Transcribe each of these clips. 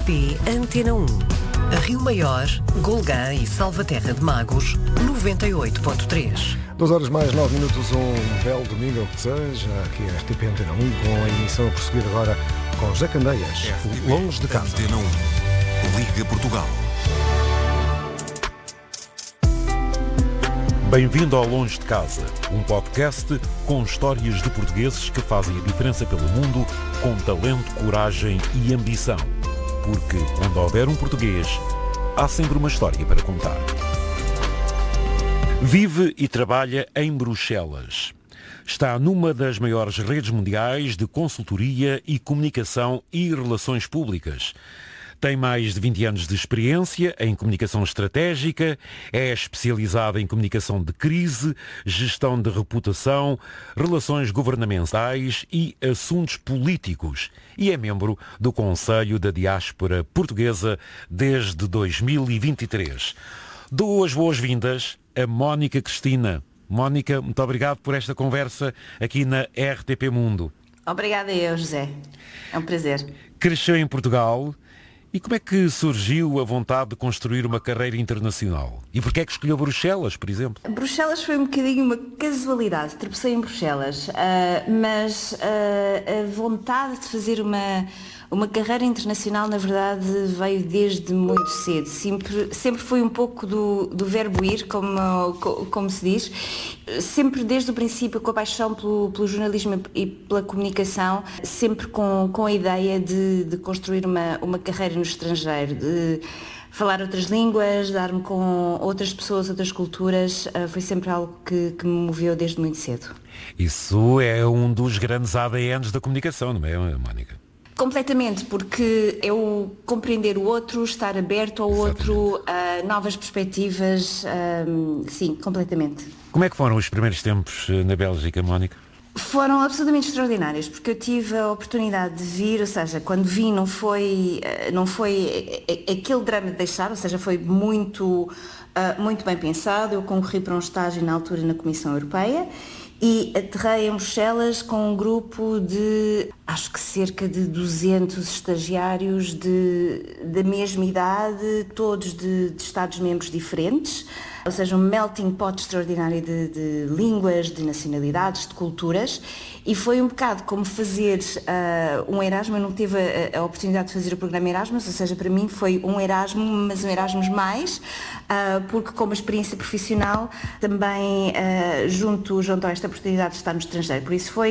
RTP Antena 1. Rio Maior, Golgã e Salvaterra de Magos, 98.3. 2 horas mais 9 minutos, um belo domingo, ou que seja, aqui a RTP Antena 1, com a emissão a prosseguir agora com José Candeias, Longe de Casa. Antena 1, Liga Portugal. Bem-vindo ao Longe de Casa, um podcast com histórias de portugueses que fazem a diferença pelo mundo com talento, coragem e ambição. Porque onde houver um português, há sempre uma história para contar. Vive e trabalha em Bruxelas. Está numa das maiores redes mundiais de consultoria e comunicação e relações públicas. Tem mais de 20 anos de experiência em comunicação estratégica, é especializada em comunicação de crise, gestão de reputação, relações governamentais e assuntos políticos e é membro do Conselho da Diáspora Portuguesa desde 2023. Dou as boas-vindas a Mónica Cristina. Mónica, muito obrigado por esta conversa aqui na RTP Mundo. Obrigada eu, José. É um prazer. Cresceu em Portugal. E como é que surgiu a vontade de construir uma carreira internacional? E porquê é que escolheu Bruxelas, por exemplo? Bruxelas foi um bocadinho uma casualidade. Tropecei em Bruxelas, mas a vontade de fazer uma carreira internacional, na verdade, veio desde muito cedo. Sempre foi um pouco do verbo ir, como se diz. Sempre desde o princípio com a paixão pelo jornalismo e pela comunicação, sempre com a ideia de construir uma carreira no estrangeiro, de falar outras línguas, dar-me com outras pessoas, outras culturas, foi sempre algo que me moveu desde muito cedo. Isso é um dos grandes ADNs da comunicação, não é, Mónica? Completamente, porque eu compreender o outro, estar aberto ao outro, a novas perspectivas, sim, completamente. Como é que foram os primeiros tempos na Bélgica, Mónica? Foram absolutamente extraordinários, porque eu tive a oportunidade de vir, ou seja, quando vim não foi aquele drama de deixar, ou seja, foi muito bem pensado. Eu concorri para um estágio na altura na Comissão Europeia e aterrei em Bruxelas com um grupo de, acho que cerca de 200 estagiários da mesma idade, todos de Estados-membros diferentes, ou seja, um melting pot extraordinário de línguas, de nacionalidades, de culturas, e foi um bocado como fazer um Erasmus. Eu não tive a oportunidade de fazer o programa Erasmus, ou seja, para mim foi um Erasmus, mas um Erasmus mais, porque como experiência profissional também junto a esta oportunidade de estar no estrangeiro. Por isso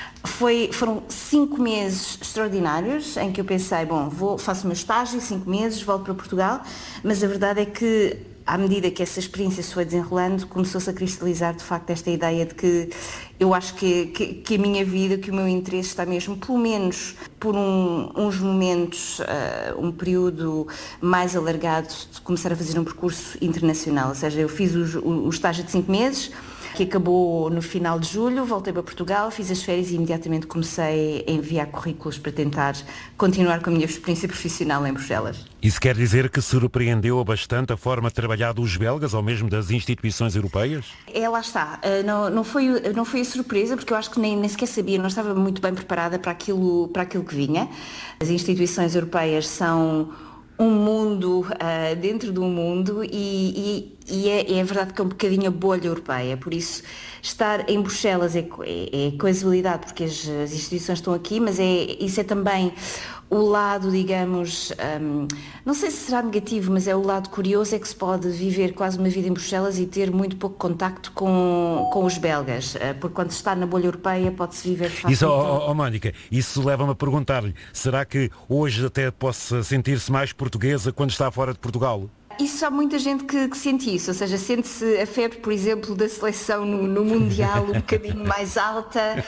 foram 5 meses extraordinários em que eu pensei, faço o meu estágio, 5 meses, volto para Portugal, mas a verdade é que à medida que essa experiência se foi desenrolando, começou-se a cristalizar de facto esta ideia de que eu acho que a minha vida, que o meu interesse está mesmo, pelo menos por uns momentos, um período mais alargado, de começar a fazer um percurso internacional. Ou seja, eu fiz o estágio de 5 meses, que acabou no final de julho, voltei para Portugal, fiz as férias e imediatamente comecei a enviar currículos para tentar continuar com a minha experiência profissional em Bruxelas. Isso quer dizer que surpreendeu bastante a forma de trabalhar dos belgas ou mesmo das instituições europeias? Lá está. Não foi a surpresa, porque eu acho que nem sequer sabia, não estava muito bem preparada para aquilo que vinha. As instituições europeias são um mundo dentro do mundo e é verdade que é um bocadinho a bolha europeia, por isso estar em Bruxelas é casualidade, porque as instituições estão aqui, mas isso é também o lado, digamos, não sei se será negativo, mas é o lado curioso, é que se pode viver quase uma vida em Bruxelas e ter muito pouco contacto com os belgas, porque quando se está na bolha europeia pode-se viver de facto. Isso, Mónica, isso leva-me a perguntar-lhe, será que hoje até possa sentir-se mais portuguesa quando está fora de Portugal? Isso há muita gente que sente isso, ou seja, sente-se a febre, por exemplo, da seleção no Mundial um bocadinho mais alta,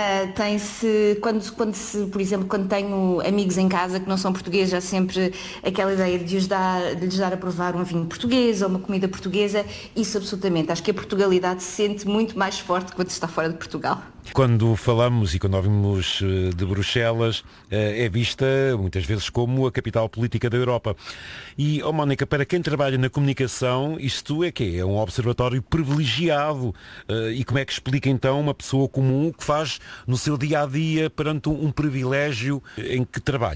tem-se, por exemplo, quando tenho amigos em casa que não são portugueses, há sempre aquela ideia de lhes dar a provar um vinho português ou uma comida portuguesa, isso absolutamente, acho que a Portugalidade se sente muito mais forte quando se está fora de Portugal. Quando falamos e quando ouvimos de Bruxelas, é vista muitas vezes como a capital política da Europa. E, Mónica, para quem trabalha na comunicação, isto é que é um observatório privilegiado. E como é que explica então uma pessoa comum o que faz no seu dia-a-dia perante um privilégio em que trabalha?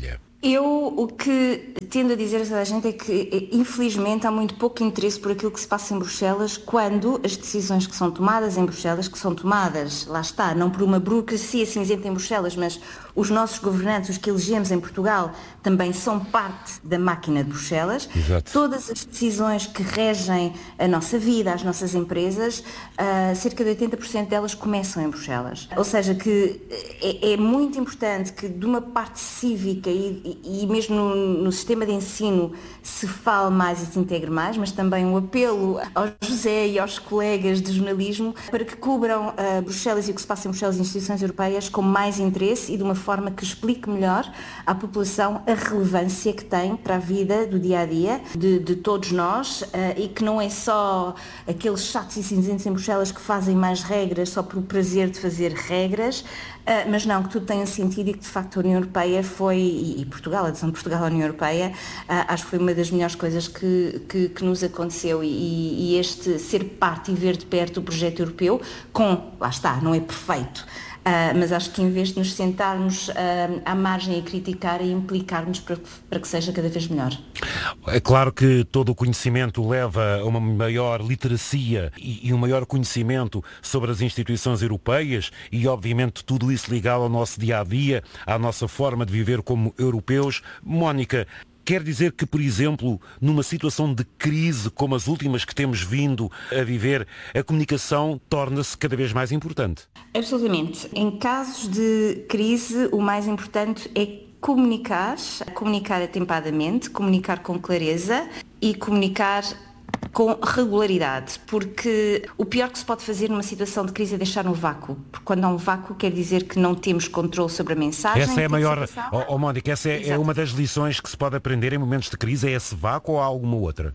O que tendo a dizer a toda a gente é que, infelizmente, há muito pouco interesse por aquilo que se passa em Bruxelas, quando as decisões que são tomadas em Bruxelas, que são tomadas, lá está, não por uma burocracia cinzenta em Bruxelas, mas os nossos governantes, os que elegemos em Portugal, também são parte da máquina de Bruxelas. Exato. Todas as decisões que regem a nossa vida, as nossas empresas, cerca de 80% delas começam em Bruxelas. Ou seja, que é muito importante que de uma parte cívica e mesmo no sistema de ensino se fale mais e se integre mais, mas também um apelo ao José e aos colegas de jornalismo para que cubram Bruxelas e o que se passa em Bruxelas e instituições europeias com mais interesse e de uma forma que explique melhor à população a relevância que tem para a vida do dia-a-dia de todos nós e que não é só aqueles chatos e cinzentos em Bruxelas que fazem mais regras só por o prazer de fazer regras, mas não, que tudo tenha sentido e que de facto a União Europeia foi, e Portugal, a adesão de Portugal à União Europeia, acho que foi uma das melhores coisas que nos aconteceu e este ser parte e ver de perto o projeto europeu lá está, não é perfeito. Mas acho que em vez de nos sentarmos à margem a criticar e implicar-nos para que seja cada vez melhor. É claro que todo o conhecimento leva a uma maior literacia e um maior conhecimento sobre as instituições europeias e obviamente tudo isso ligado ao nosso dia-a-dia, à nossa forma de viver como europeus. Mónica, quer dizer que, por exemplo, numa situação de crise como as últimas que temos vindo a viver, a comunicação torna-se cada vez mais importante? Absolutamente. Em casos de crise, o mais importante é comunicar atempadamente, comunicar com clareza e comunicar com regularidade, porque o pior que se pode fazer numa situação de crise é deixar um vácuo, porque quando há um vácuo quer dizer que não temos controle sobre a mensagem. Essa é a maior, Mónica, essa é uma das lições que se pode aprender em momentos de crise, é esse vácuo ou há alguma outra?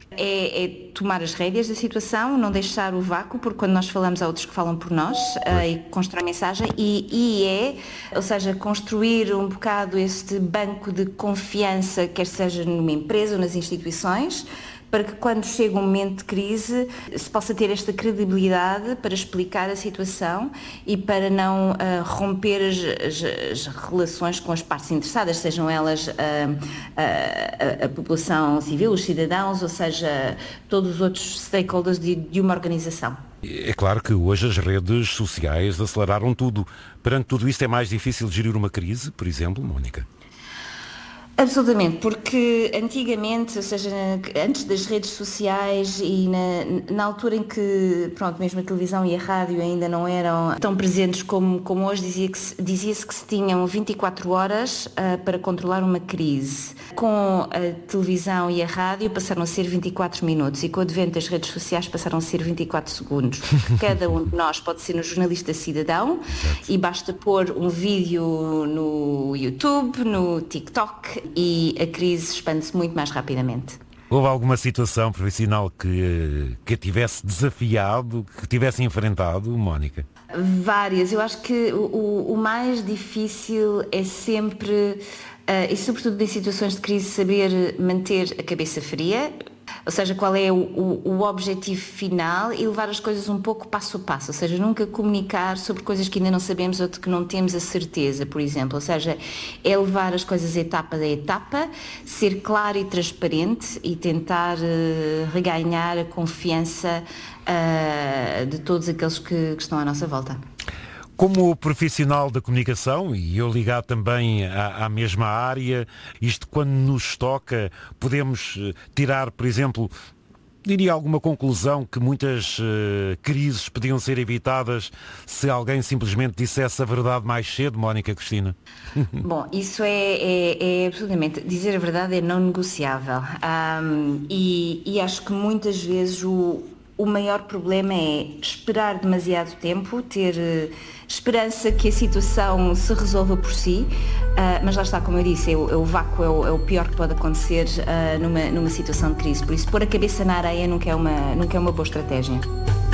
É tomar as rédeas da situação, não deixar o vácuo, porque quando nós falamos há outros que falam por nós e constroem mensagem ou seja, construir um bocado este banco de confiança, quer seja numa empresa ou nas instituições, para que quando chega um momento de crise se possa ter esta credibilidade para explicar a situação e para não romper as relações com as partes interessadas, sejam elas a população civil, os cidadãos, ou seja, todos os outros stakeholders de uma organização. É claro que hoje as redes sociais aceleraram tudo. Perante tudo isto é mais difícil gerir uma crise, por exemplo, Mónica? Absolutamente, porque antigamente, ou seja, antes das redes sociais e na altura em que, mesmo a televisão e a rádio ainda não eram tão presentes como hoje, dizia-se que se tinham 24 horas para controlar uma crise. Com a televisão e a rádio passaram a ser 24 minutos e com o advento das redes sociais passaram a ser 24 segundos. Cada um de nós pode ser um jornalista cidadão e basta pôr um vídeo no YouTube, no TikTok e a crise expande-se muito mais rapidamente. Houve alguma situação profissional que a tivesse desafiado, que tivesse enfrentado, Mónica? Várias. Eu acho que o mais difícil é sempre, e sobretudo em situações de crise, saber manter a cabeça fria. Ou seja, qual é o objetivo final e levar as coisas um pouco passo a passo, ou seja, nunca comunicar sobre coisas que ainda não sabemos ou de que não temos a certeza, por exemplo. Ou seja, é levar as coisas etapa a etapa, ser claro e transparente e tentar reganhar a confiança de todos aqueles que estão à nossa volta. Como profissional da comunicação, e eu ligado também à mesma área, isto quando nos toca, podemos tirar, por exemplo, diria alguma conclusão que muitas crises podiam ser evitadas se alguém simplesmente dissesse a verdade mais cedo, Mónica Cristina? Bom, isso é absolutamente, dizer a verdade é não negociável e acho que muitas vezes o maior problema é esperar demasiado tempo, ter esperança que a situação se resolva por si, mas lá está, como eu disse, o vácuo é o pior que pode acontecer numa situação de crise. Por isso, pôr a cabeça na areia nunca é uma boa estratégia.